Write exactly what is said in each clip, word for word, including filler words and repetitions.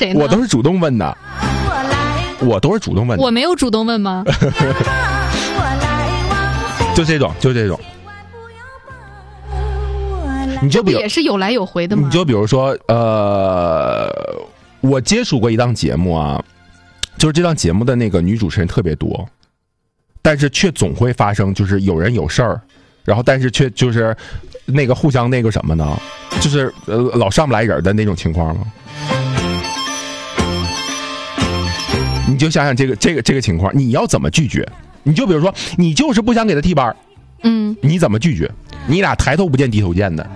谁呢？ 我都是主动问的，我都是主动问的。 我没有主动问吗？ 就这种，就这种。你就比如也是有来有回的吗？ 你就比如说，呃，我接触过一档节目啊，就是这档节目的那个女主持人特别多，但是却总会发生，就是有人有事儿，然后但是却就是那个互相那个什么呢，就是呃老上不来人的那种情况吗？你就想想这个这个这个情况，你要怎么拒绝？你就比如说，你就是不想给他替班， 嗯， 你怎么拒绝？你俩抬头不见低头见的。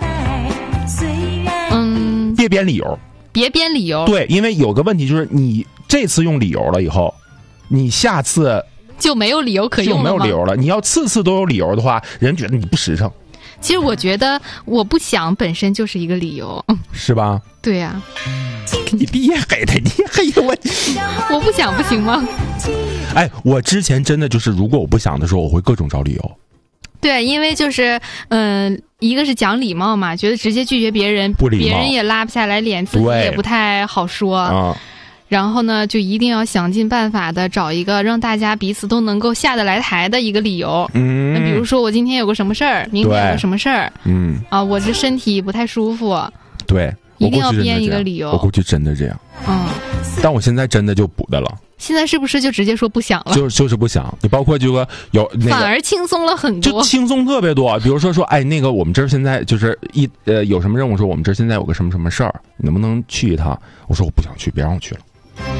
嗯， 别编理由， 别编理由。 对，因为有个问题就是，你这次用理由了以后，你下次就没有理由可用了吗？ 就没有理由了。你要次次都有理由的话，人觉得你不实诚。 其实我觉得我不想本身就是一个理由， 是吧？ 对呀、 啊，你别黑他，你黑我， 我不想不行吗？ 哎，我之前真的就是，如果我不想的时候，我会各种找理由。 对，因为就是嗯、呃，一个是讲礼貌嘛，觉得直接拒绝别人， 不礼貌， 别人也拉不下来脸，自己也不太好说。 啊。 然后呢，就一定要想尽办法的找一个让大家彼此都能够下得来台的一个理由。 嗯， 那比如说我今天有个什么事儿，明天有个什么事儿， 嗯， 啊，我这身体不太舒服， 对， 一定要编一个理由。 我估计真的这样。 嗯， 但我现在真的就补的了。 现在是不是就直接说不想了？ 就就是不想。你包括这个有、那个， 反而轻松了很多， 就轻松特别多。比如说说，哎，那个我们这儿现在就是一呃有什么任务，说我们这儿现在有个什么什么事儿，你能不能去一趟？我说我不想去，别让我去了。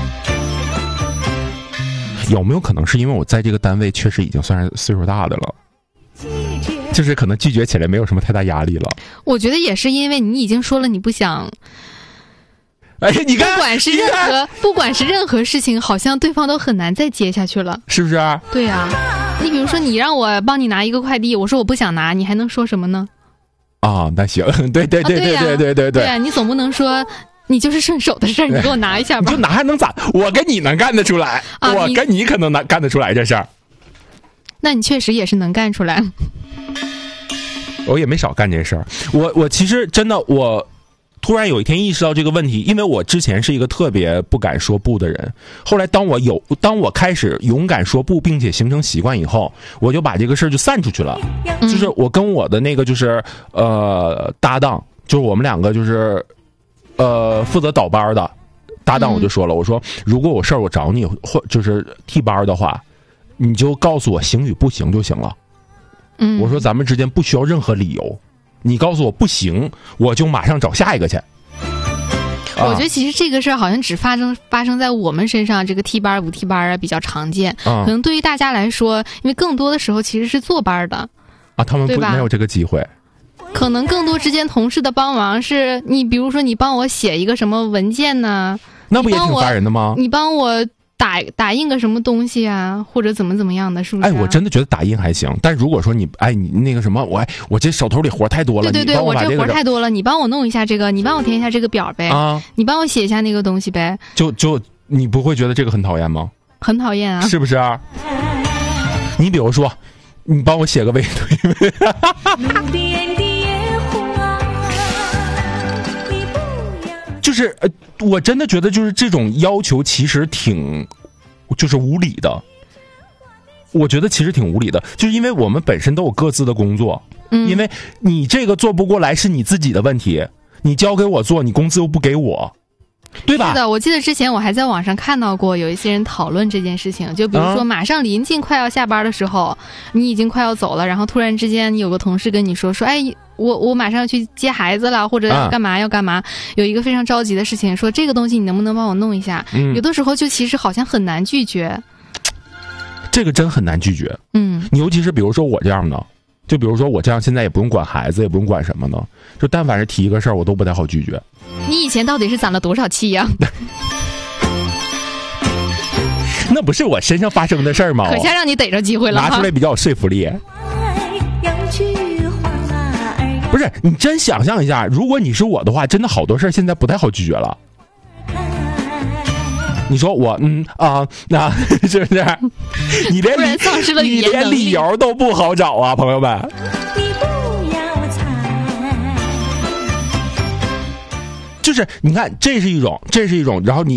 有没有可能是因为我在这个单位确实已经算是岁数大的了，就是可能拒绝起来没有什么太大压力了？ 我觉得也是因为你已经说了你不想。 哎，你看， 不管是任何不管是任何事情，好像对方都很难再接下去了， 是不是啊？ 对呀、啊，你比如说你让我帮你拿一个快递，我说我不想拿，你还能说什么呢？ 啊，那行，对对对对对对对对啊，你总不能说你就是顺手的事儿，你给我拿一下吧。 你就拿还能咋？我跟你能干得出来，啊、我跟你可能能干得出来这事儿。 那你确实也是能干出来。 我也没少干这事儿。我我其实真的我。突然有一天意识到这个问题，因为我之前是一个特别不敢说不的人，后来当我有当我开始勇敢说不，并且形成习惯以后，我就把这个事儿就散出去了。 嗯、 就是我跟我的那个就是呃搭档，就是我们两个就是呃负责倒班的搭档，我就说了，嗯、我说如果有事儿我找你或就是替班的话，你就告诉我行与不行就行了。 嗯， 我说咱们之间不需要任何理由。你告诉我不行，我就马上找下一个去。 我觉得其实这个事儿好像只发生发生在我们身上，这个替班不替班啊比较常见。 啊、 可能对于大家来说，因为更多的时候其实是坐班的啊，他们不没有这个机会。 可能更多之间同事的帮忙是你，比如说你帮我写一个什么文件呢？ 那不也挺烦人的吗？ 你帮我。打打印个什么东西啊，或者怎么怎么样的，是不是、啊？ 哎，我真的觉得打印还行，但如果说你，哎，你那个什么，我哎，我这手头里活太多了， 对对对， 我, 我这活太多了，你帮我弄一下这个，你帮我填一下这个表呗， 啊， 你帮我写一下那个东西呗， 就就你不会觉得这个很讨厌吗？ 很讨厌啊， 是不是啊？你比如说，你帮我写个微推。就是呃，我真的觉得就是这种要求其实挺，就是无理的。我觉得其实挺无理的，就是因为我们本身都有各自的工作， 嗯， 因为你这个做不过来是你自己的问题，你交给我做，你工资又不给我，对吧？ 是的，我记得之前我还在网上看到过有一些人讨论这件事情，就比如说马上临近快要下班的时候，啊、你已经快要走了，然后突然之间你有个同事跟你说说，哎。我我马上要去接孩子了，或者要干嘛、啊、要干嘛，有一个非常着急的事情，说这个东西你能不能帮我弄一下？ 嗯， 有的时候就其实好像很难拒绝， 这个真很难拒绝。 嗯， 尤其是比如说我这样的，就比如说我这样现在也不用管孩子，也不用管什么的，就但凡是提一个事儿，我都不太好拒绝。 你以前到底是攒了多少气呀、啊？ 那不是我身上发生的事儿吗？ 可下让你逮着机会了， 拿出来比较有说服力。不是，你真想象一下，如果你是我的话，真的好多事儿现在不太好拒绝了。你说我嗯啊那是不是？你连你连理由都不好找啊，朋友们。就是你看，这是一种，这是一种，然后你。